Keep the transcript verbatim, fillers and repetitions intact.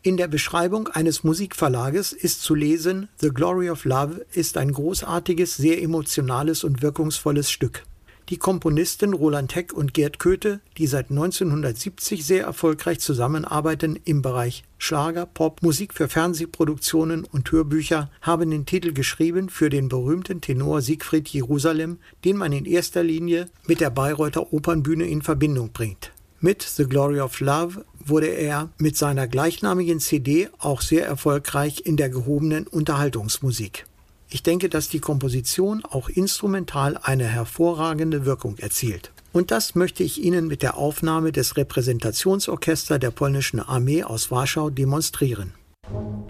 In der Beschreibung eines Musikverlages ist zu lesen: The Glory of Love ist ein großartiges, sehr emotionales und wirkungsvolles Stück. Die Komponisten Roland Heck und Gerd Köthe, die seit neunzehnhundertsiebzig sehr erfolgreich zusammenarbeiten im Bereich Schlager, Pop, Musik für Fernsehproduktionen und Hörbücher, haben den Titel geschrieben für den berühmten Tenor Siegfried Jerusalem, den man in erster Linie mit der Bayreuther Opernbühne in Verbindung bringt. Mit The Glory of Love wurde er mit seiner gleichnamigen C D auch sehr erfolgreich in der gehobenen Unterhaltungsmusik. Ich denke, dass die Komposition auch instrumental eine hervorragende Wirkung erzielt. Und das möchte ich Ihnen mit der Aufnahme des Repräsentationsorchesters der polnischen Armee aus Warschau demonstrieren.